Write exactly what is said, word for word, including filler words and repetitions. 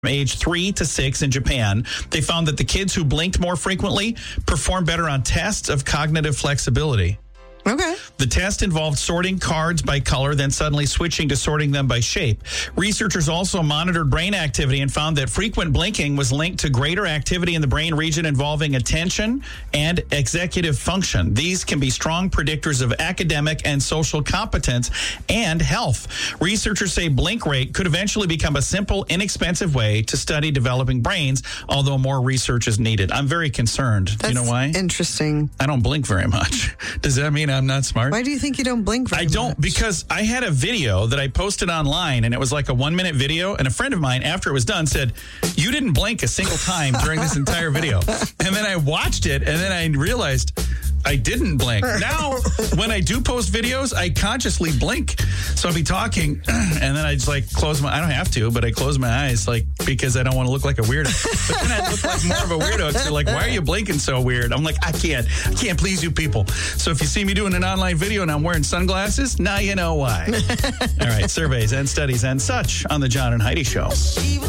age three to six in Japan. They found that the kids who blinked more frequently performed better on tests of cognitive flexibility. Okay. The test involved sorting cards by color, then suddenly switching to sorting them by shape. Researchers also monitored brain activity and found that frequent blinking was linked to greater activity in the brain region involving attention and executive function. These can be strong predictors of academic and social competence and health. Researchers say blink rate could eventually become a simple, inexpensive way to study developing brains, although more research is needed. I'm very concerned. That's you know why? Interesting. I don't blink very much. Does that mean I'm not smart? Why do you think you don't blink very I don't, much? because I had a video that I posted online, and it was like a one-minute video, and a friend of mine, after it was done, said, you didn't blink a single time during this entire video. And then I watched it, and then I realized I didn't blink. Now, when I do post videos, I consciously blink. So I'll be talking, and then I just like close my, I don't have to, but I close my eyes, like, because I don't want to look like a weirdo. But then I look like more of a weirdo. So like, why are you blinking so weird? I'm like, I can't, I can't please you people. So if you see me doing an online video and I'm wearing sunglasses, now you know why. All right, surveys and studies and such on the John and Heidi Show.